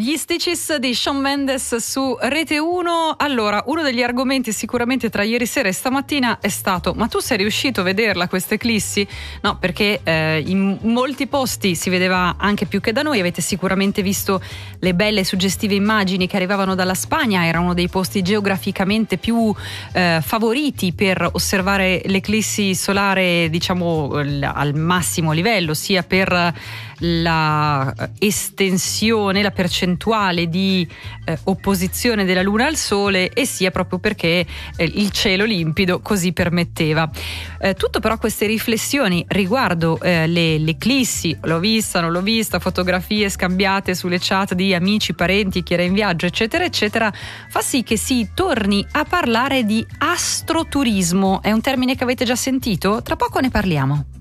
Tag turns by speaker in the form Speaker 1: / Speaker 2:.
Speaker 1: Gli Stitches di Shawn Mendes su Rete 1. Allora, uno degli argomenti sicuramente tra ieri sera e stamattina è stato: ma tu sei riuscito a vederla questa eclissi? No, perché in molti posti si vedeva anche più che da noi. Avete sicuramente visto le belle e suggestive immagini che arrivavano dalla Spagna. Era uno dei posti geograficamente più favoriti per osservare l'eclissi solare, diciamo al massimo livello, sia per la estensione, la percentuale di opposizione della Luna al Sole, e sia proprio perché il cielo limpido così permetteva. Tutto però queste riflessioni riguardo l'eclissi, l'ho vista, non l'ho vista, fotografie scambiate sulle chat di amici, parenti, chi era in viaggio, eccetera eccetera, fa sì che si torni a parlare di astroturismo. È un termine che avete già sentito? Tra poco ne parliamo.